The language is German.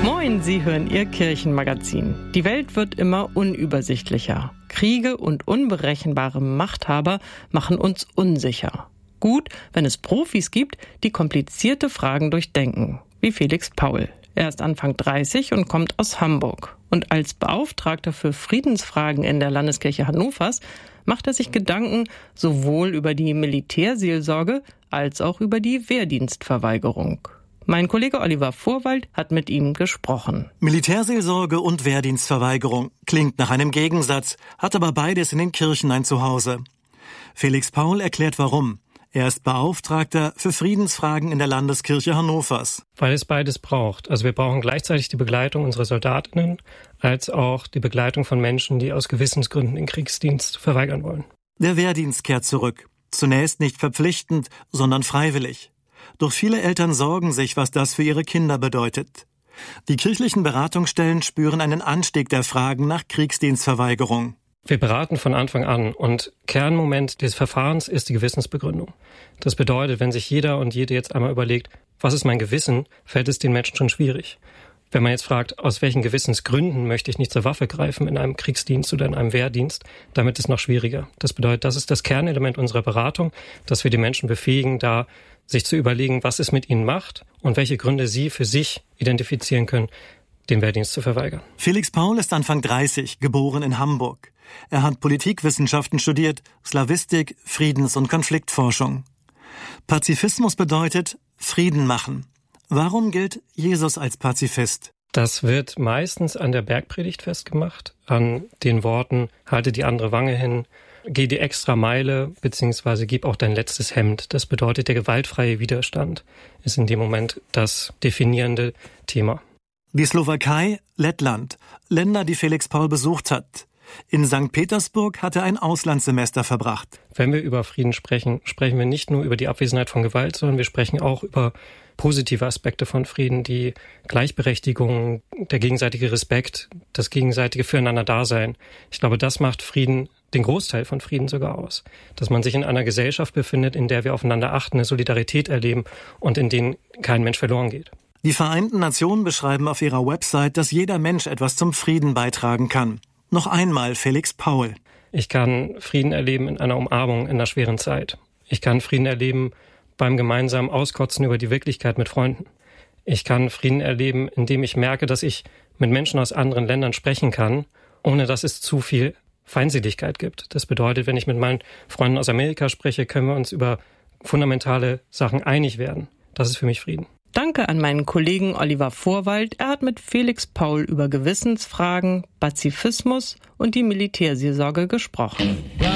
Moin, Sie hören Ihr Kirchenmagazin. Die Welt wird immer unübersichtlicher. Kriege und unberechenbare Machthaber machen uns unsicher. Gut, wenn es Profis gibt, die komplizierte Fragen durchdenken, wie Felix Paul. Er ist Anfang 30 und kommt aus Hamburg. Und als Beauftragter für Friedensfragen in der Landeskirche Hannovers macht er sich Gedanken sowohl über die Militärseelsorge als auch über die Wehrdienstverweigerung. Mein Kollege Oliver Vorwald hat mit ihm gesprochen. Militärseelsorge und Wehrdienstverweigerung klingt nach einem Gegensatz, hat aber beides in den Kirchen ein Zuhause. Felix Paul erklärt warum. Er ist Beauftragter für Friedensfragen in der Landeskirche Hannovers. Weil es beides braucht. Also wir brauchen gleichzeitig die Begleitung unserer Soldatinnen als auch die Begleitung von Menschen, die aus Gewissensgründen den Kriegsdienst verweigern wollen. Der Wehrdienst kehrt zurück. Zunächst nicht verpflichtend, sondern freiwillig. Doch viele Eltern sorgen sich, was das für ihre Kinder bedeutet. Die kirchlichen Beratungsstellen spüren einen Anstieg der Fragen nach Kriegsdienstverweigerung. Wir beraten von Anfang an und Kernmoment des Verfahrens ist die Gewissensbegründung. Das bedeutet, wenn sich jeder und jede jetzt einmal überlegt, was ist mein Gewissen, fällt es den Menschen schon schwierig. Wenn man jetzt fragt, aus welchen Gewissensgründen möchte ich nicht zur Waffe greifen in einem Kriegsdienst oder in einem Wehrdienst, damit ist es noch schwieriger. Das bedeutet, das ist das Kernelement unserer Beratung, dass wir die Menschen befähigen, da sich zu überlegen, was es mit ihnen macht und welche Gründe sie für sich identifizieren können, den Wehrdienst zu verweigern. Felix Paul ist Anfang 30, geboren in Hamburg. Er hat Politikwissenschaften studiert, Slawistik, Friedens- und Konfliktforschung. Pazifismus bedeutet Frieden machen. Warum gilt Jesus als Pazifist? Das wird meistens an der Bergpredigt festgemacht, an den Worten, halte die andere Wange hin, geh die extra Meile, beziehungsweise gib auch dein letztes Hemd. Das bedeutet, der gewaltfreie Widerstand ist in dem Moment das definierende Thema. Die Slowakei, Lettland, Länder, die Felix Paul besucht hat. In St. Petersburg hat er ein Auslandssemester verbracht. Wenn wir über Frieden sprechen, sprechen wir nicht nur über die Abwesenheit von Gewalt, sondern wir sprechen auch über positive Aspekte von Frieden, die Gleichberechtigung, der gegenseitige Respekt, das gegenseitige Füreinander-Dasein. Ich glaube, das macht Frieden, den Großteil von Frieden sogar aus. Dass man sich in einer Gesellschaft befindet, in der wir aufeinander achten, eine Solidarität erleben und in denen kein Mensch verloren geht. Die Vereinten Nationen beschreiben auf ihrer Website, dass jeder Mensch etwas zum Frieden beitragen kann. Noch einmal Felix Paul. Ich kann Frieden erleben in einer Umarmung in einer schweren Zeit. Ich kann Frieden erleben beim gemeinsamen Auskotzen über die Wirklichkeit mit Freunden. Ich kann Frieden erleben, indem ich merke, dass ich mit Menschen aus anderen Ländern sprechen kann, ohne dass es zu viel Feindseligkeit gibt. Das bedeutet, wenn ich mit meinen Freunden aus Amerika spreche, können wir uns über fundamentale Sachen einig werden. Das ist für mich Frieden. Danke an meinen Kollegen Oliver Vorwald. Er hat mit Felix Paul über Gewissensfragen, Pazifismus und die Militärseelsorge gesprochen.